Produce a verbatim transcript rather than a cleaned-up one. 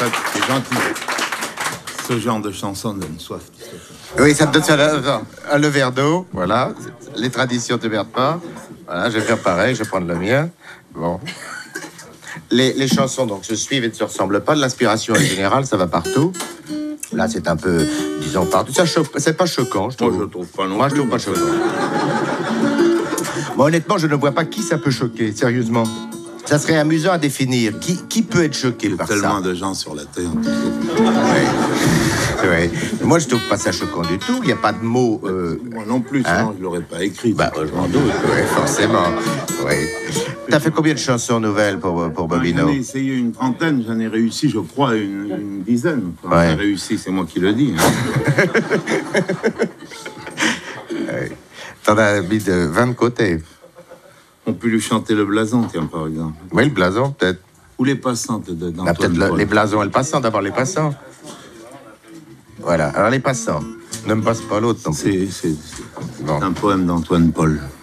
fait, c'est gentil. Ce genre de chanson donne soif. Oui, ça me donne ça, là, un le verre d'eau, voilà. Les traditions ne te perdent pas. Voilà, je vais faire pareil, je vais prendre le mien. Bon. Les, les chansons, donc, se suivent et ne se ressemblent pas. L'inspiration est générale, ça va partout. Là, c'est un peu, disons, partout. Ça choque, c'est pas choquant, je trouve. Moi, je trouve pas non Moi, plus. je trouve pas choquant. Moi, honnêtement, je ne vois pas qui ça peut choquer, sérieusement. Ça serait amusant à définir. Qui, qui peut être choqué Il y a par tellement ça? de gens sur la Terre. Ouais. Ouais. Moi, je trouve pas ça choquant du tout. Il n'y a pas de mots. Euh... Moi non plus, sinon Hein? je l'aurais pas écrit. Bah, je m'en doute, ouais, forcément. Ouais. T'as fait combien de chansons nouvelles pour, pour Bobino? J'en ai essayé une trentaine, j'en ai réussi, je crois, une, une dizaine. Enfin, Ouais. j'ai réussi, c'est moi qui le dis. Hein. Ouais. T'en as mis de vingt côtés. On peut lui chanter le blason, tiens, par exemple. Oui, le blason, peut-être. Ou les passantes de Bah, peut-être le- les blasons et le passant. D'abord, les passants. Voilà. Alors, les passants. Ne me passe pas l'autre non plus. C'est c'est- c'est Bon. un poème d'Antoine Paul.